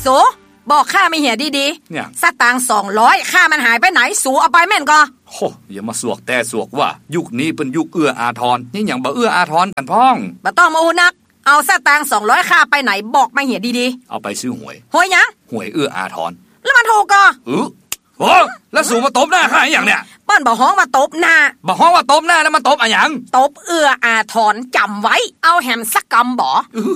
สูบอกข้าไม่เหี่ยดีๆสตางค์200ข้ามันหายไปไหนสูเอาไปแม่นก็โหอย่ามาสวกแต่สวกว่ายุคนี้เป็นยุคเอื้ออาทรนี่อย่างบ่เอื้ออาทรกันพ้องบ่ต้องมาอูนักเอาสตางค์200ข้าไปไหนบอกมาเหี่ยดีๆเอาไปซื้อหวยยังหวยเอื้ออาทรแล้วมันถูกก็โอ้แล้วสูมาตบหน้าข้าอย่างเนี่ยป้อนบอกฮ้องมาตบหน้าบอกฮ้องว่าตบหน้าแล้วมันตบอะหยังตบเอื้ออาทรจำไว้เอาแหมสักกำบ่